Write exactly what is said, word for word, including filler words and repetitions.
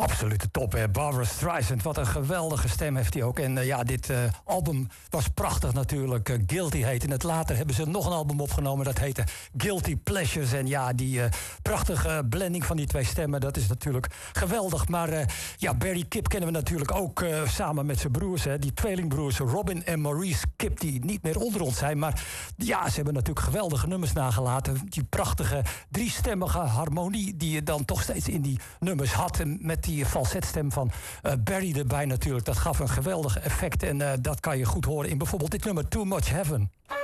Absolute top, hè. Barbra Streisand, wat een geweldige stem heeft hij ook. En uh, ja, dit uh, album was prachtig natuurlijk. Uh, Guilty heette het. Later hebben ze nog een album opgenomen, dat heette Guilty Pleasures. En ja, die uh, prachtige blending van die twee stemmen, dat is natuurlijk geweldig. Maar uh, ja, Barry Gibb kennen we natuurlijk ook uh, samen met zijn broers. Hè, die tweelingbroers Robin en Maurice Gibb, die niet meer onder ons zijn. Maar ja, ze hebben natuurlijk geweldige nummers nagelaten. Die prachtige driestemmige harmonie die je dan toch steeds in die nummers had. En met die falsetstem van uh, Barry erbij natuurlijk. Dat gaf een geweldig effect. En uh, dat kan je goed horen in bijvoorbeeld dit nummer Too Much Heaven.